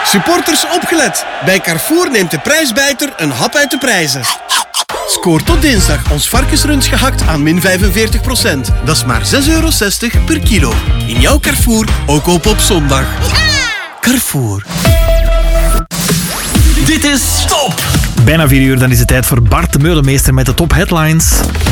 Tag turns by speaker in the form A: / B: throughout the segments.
A: Supporters opgelet. Bij Carrefour neemt de prijsbijter een hap uit de prijzen. Scoor tot dinsdag ons varkensrunds gehakt aan min 45%. Dat is maar €6,60 per kilo. In jouw Carrefour, ook open op zondag. Carrefour.
B: Dit is Top.
C: Bijna 4 uur, dan is het tijd voor Bart de Meulemeester met de top headlines.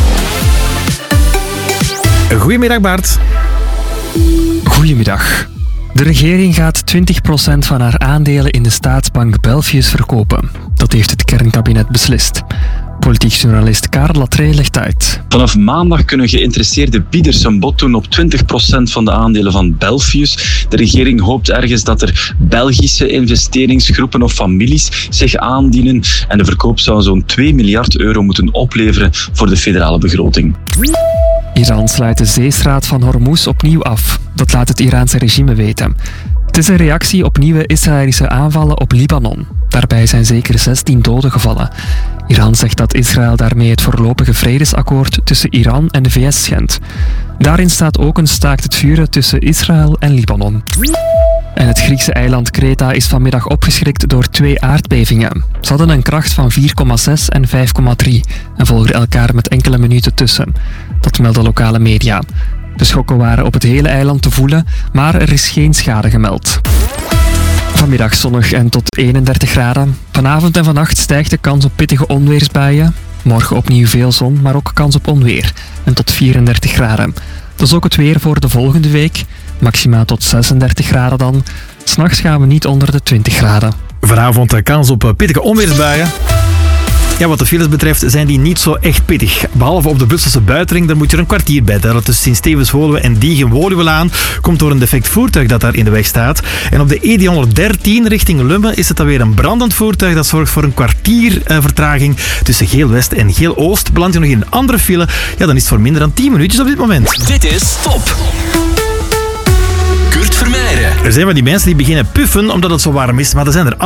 C: Goedemiddag Bart.
D: Goedemiddag. De regering gaat 20% van haar aandelen in de staatsbank Belfius verkopen. Dat heeft het kernkabinet beslist. Politiek journalist Karel Latree legt uit.
E: Vanaf maandag kunnen geïnteresseerde bieders een bod doen op 20% van de aandelen van Belfius. De regering hoopt ergens dat er Belgische investeringsgroepen of families zich aandienen. En de verkoop zou zo'n €2 miljard moeten opleveren voor de federale begroting.
D: Iran sluit de zeestraat van Hormuz opnieuw af. Dat laat het Iraanse regime weten. Het is een reactie op nieuwe Israëlische aanvallen op Libanon. Daarbij zijn zeker 16 doden gevallen. Iran zegt dat Israël daarmee het voorlopige vredesakkoord tussen Iran en de VS schendt. Daarin staat ook een staakt het vuren tussen Israël en Libanon. En het Griekse eiland Kreta is vanmiddag opgeschrikt door 2 aardbevingen. Ze hadden een kracht van 4,6 en 5,3 en volgden elkaar met enkele minuten tussen. Dat melden lokale media. De schokken waren op het hele eiland te voelen, maar er is geen schade gemeld. Vanmiddag zonnig en tot 31 graden. Vanavond en vannacht stijgt de kans op pittige onweersbuien. Morgen opnieuw veel zon, maar ook kans op onweer. En tot 34 graden. Dat is ook het weer voor de volgende week. Maxima tot 36 graden dan. 'S Nachts gaan we niet onder de 20 graden.
C: Vanavond de kans op pittige onweersbuien. Ja, wat de files betreft zijn die niet zo echt pittig. Behalve op de Brusselse buitenring, daar moet je er een kwartier bij tellen. Tussen Sint-Stevens-Woluwe en Diegen-Woluwelaan komt door een defect voertuig dat daar in de weg staat. En op de E313 richting Lummen is het dan weer een brandend voertuig. Dat zorgt voor een kwartier vertraging. Tussen Geel-West en Geel-Oost beland je nog in een andere file. Ja, dan is het voor minder dan 10 minuutjes op dit moment.
B: Dit is Top. Kurt Vermeijren.
C: Er zijn wel die mensen die beginnen puffen omdat het zo warm is, maar er zijn er